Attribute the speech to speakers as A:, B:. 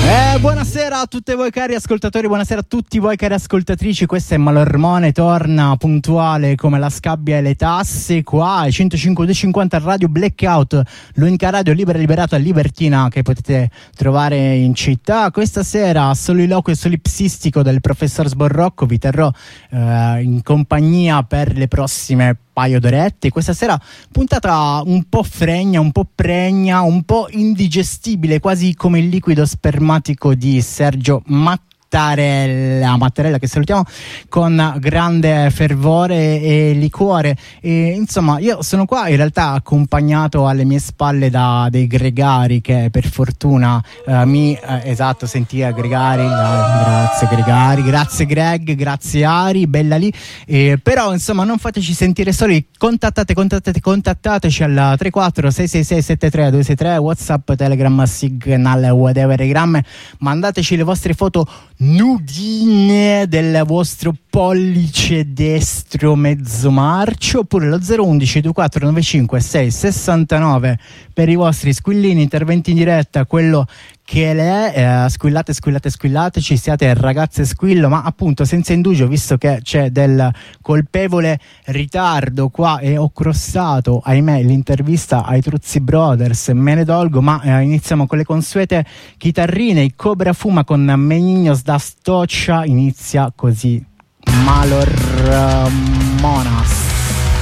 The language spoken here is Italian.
A: Buonasera a tutti voi cari ascoltatori, buonasera a tutti voi cari ascoltatrici. Questo è Malormone, torna puntuale come la scabbia e le tasse qua ai 105.250 Radio Blackout, l'unica radio libera e liberata libertina che potete trovare in città. Questa sera soliloquio solipsistico del professor Sborrocco, vi terrò in compagnia per le prossime paio d'orette. Questa sera puntata un po' fregna, un po' pregna, un po' indigestibile, quasi come il liquido spermatico di Sergio Mattarella, che salutiamo con grande fervore e liquore. E insomma, io sono qua in realtà accompagnato alle mie spalle da dei gregari che per fortuna esatto, sentire gregari, grazie gregari, grazie Greg, grazie Ari, bella lì. Però insomma non fateci sentire soli, contattateci al 34 666 73 263, WhatsApp, Telegram, Signal, whatever, mandateci le vostre foto nudine del vostro pollice destro mezzo marcio, oppure lo 011 2495 669 per i vostri squillini, interventi in diretta, quello che è, squillate, ci siate ragazze squillo, ma appunto senza indugio, visto che c'è del colpevole ritardo qua e ho crossato, ahimè, l'intervista ai Truzzi Brothers, me ne dolgo, ma iniziamo con le consuete chitarrine. Il Cobra Fuma con Meninos da Stoccia inizia così. Malor Monas.